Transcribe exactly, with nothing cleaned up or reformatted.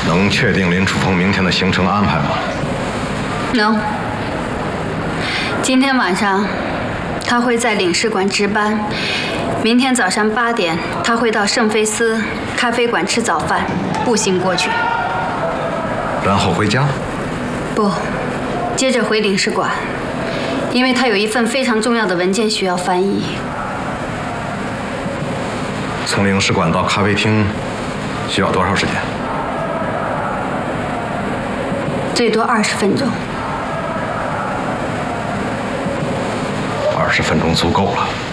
能确定林楚风明天的行程安排吗？ 能。今天晚上他会在领事馆值班，明天早上八点他会到圣菲斯咖啡馆吃早饭，步行过去。 然后回家？ 不，接着回领事馆，因为他有一份非常重要的文件需要翻译。 从领事馆到咖啡厅需要多少时间？ 最多二十分钟。 二十分钟足够了。